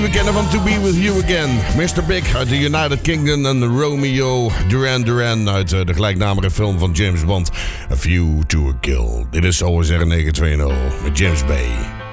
We kennen van To Be With You Again. Mr. Big uit de United Kingdom en Romeo Duran Duran uit de gelijknamige film van James Bond. A View to a Kill. Dit is OSR 920 met James Bay.